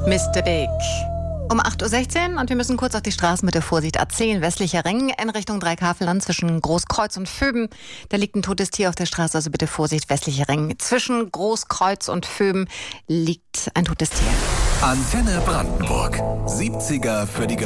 Mr. Big. Um 8.16 Uhr und wir müssen kurz auf die Straßenmitte Vorsicht A10, westlicher Ring, in Richtung Dreikafelland zwischen Großkreuz und Vöben. Da liegt ein totes Tier auf der Straße, also bitte Vorsicht, westlicher Ring. Zwischen Großkreuz und Vöben liegt ein totes Tier. Antenne Brandenburg. 70er für die Gemeinde.